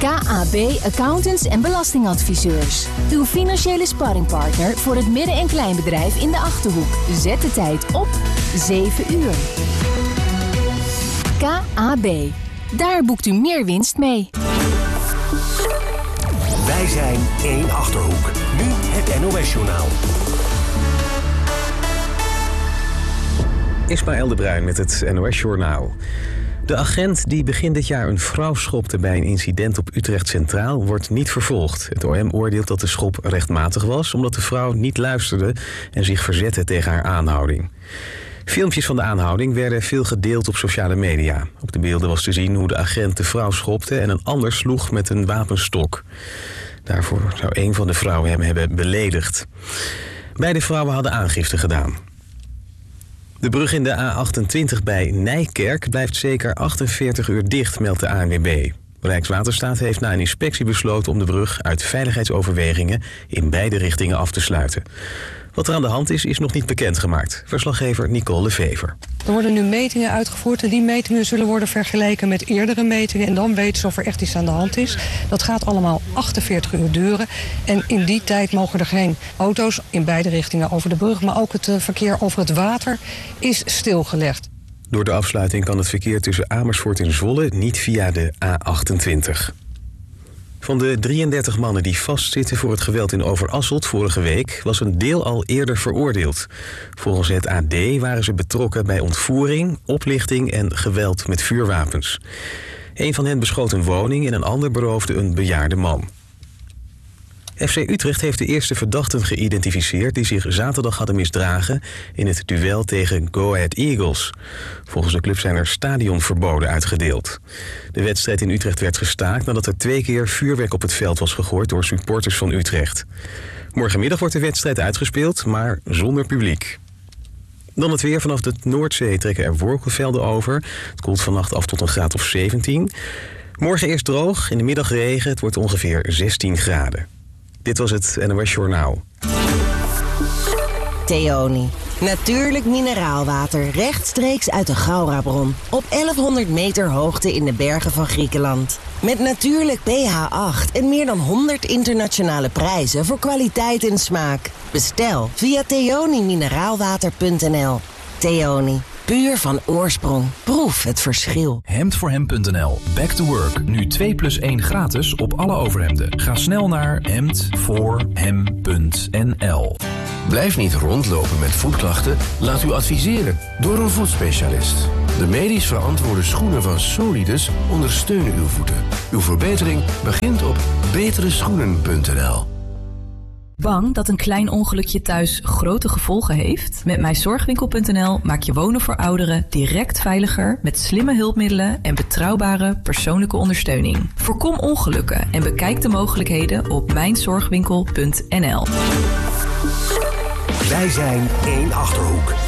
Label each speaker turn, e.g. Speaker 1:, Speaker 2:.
Speaker 1: KAB Accountants en Belastingadviseurs. Uw financiële sparringpartner voor het midden- en kleinbedrijf in de Achterhoek. Zet de tijd op 7 uur. KAB. Daar boekt u meer winst mee.
Speaker 2: Wij zijn 1 Achterhoek. Nu het NOS-journaal.
Speaker 3: Ismaël de Bruin met het NOS-journaal. De agent die begin dit jaar een vrouw schopte bij een incident op Utrecht Centraal wordt niet vervolgd. Het OM oordeelt dat de schop rechtmatig was omdat de vrouw niet luisterde en zich verzette tegen haar aanhouding. Filmpjes van de aanhouding werden veel gedeeld op sociale media. Op de beelden was te zien hoe de agent de vrouw schopte en een ander sloeg met een wapenstok. Daarvoor zou een van de vrouwen hem hebben beledigd. Beide vrouwen hadden aangifte gedaan. De brug in de A28 bij Nijkerk blijft zeker 48 uur dicht, meldt de ANWB. Rijkswaterstaat heeft na een inspectie besloten om de brug uit veiligheidsoverwegingen in beide richtingen af te sluiten. Wat er aan de hand is nog niet bekendgemaakt. Verslaggever Nicole Lefever.
Speaker 4: Er worden nu metingen uitgevoerd en die metingen zullen worden vergeleken met eerdere metingen. En dan weten ze of er echt iets aan de hand is. Dat gaat allemaal 48 uur duren. En in die tijd mogen er geen auto's in beide richtingen over de brug. Maar ook het verkeer over het water is stilgelegd.
Speaker 3: Door de afsluiting kan het verkeer tussen Amersfoort en Zwolle niet via de A28. Van de 33 mannen die vastzitten voor het geweld in Overasselt vorige week was een deel al eerder veroordeeld. Volgens het AD waren ze betrokken bij ontvoering, oplichting en geweld met vuurwapens. Een van hen beschoot een woning en een ander beroofde een bejaarde man. FC Utrecht heeft de eerste verdachten geïdentificeerd die zich zaterdag hadden misdragen in het duel tegen Go Ahead Eagles. Volgens de club zijn er stadionverboden uitgedeeld. De wedstrijd in Utrecht werd gestaakt nadat er 2 keer vuurwerk op het veld was gegooid door supporters van Utrecht. Morgenmiddag wordt de wedstrijd uitgespeeld, maar zonder publiek. Dan het weer. Vanaf de Noordzee trekken er wolkenvelden over. Het koelt vannacht af tot een graad of 17. Morgen eerst droog, in de middag regen. Het wordt ongeveer 16 graden. Dit was het NOS Journaal.
Speaker 5: Theoni. Natuurlijk mineraalwater rechtstreeks uit de Gaurabron. Op 1100 meter hoogte in de bergen van Griekenland. Met natuurlijk pH 8 en meer dan 100 internationale prijzen voor kwaliteit en smaak. Bestel via theonimineraalwater.nl. Theoni. Puur van oorsprong. Proef het verschil.
Speaker 6: Hemdvoorhem.nl. Back to work. Nu 2+1 gratis op alle overhemden. Ga snel naar hemdvoorhem.nl.
Speaker 7: Blijf niet rondlopen met voetklachten. Laat u adviseren door een voetspecialist. De medisch verantwoorde schoenen van Solidus ondersteunen uw voeten. Uw verbetering begint op betereschoenen.nl.
Speaker 8: Bang dat een klein ongelukje thuis grote gevolgen heeft? Met mijzorgwinkel.nl maak je wonen voor ouderen direct veiliger met slimme hulpmiddelen en betrouwbare persoonlijke ondersteuning. Voorkom ongelukken en bekijk de mogelijkheden op mijnzorgwinkel.nl.
Speaker 2: Wij zijn 1 Achterhoek.